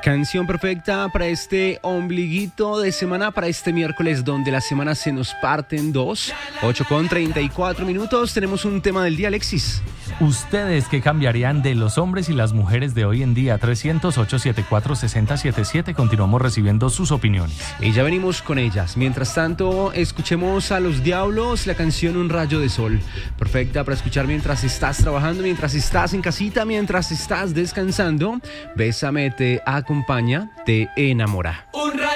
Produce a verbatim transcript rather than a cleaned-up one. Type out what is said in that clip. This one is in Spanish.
Canción perfecta para este ombliguito de semana, para este miércoles donde la semana se nos parte en dos. ocho con treinta y cuatro minutos. Tenemos un tema del día, Alexis. ¿Ustedes qué cambiarían de los hombres y las mujeres de hoy en día? trescientos, ochocientos setenta y cuatro, sesenta setenta y siete. Continuamos recibiendo sus opiniones. Y ya venimos con ellas. Mientras tanto, escuchemos a Los Diablos, la canción Un Rayo de Sol. Perfecta para escuchar mientras estás trabajando, mientras estás en casita, mientras estás descansando. Bésame te acompaña, te enamora.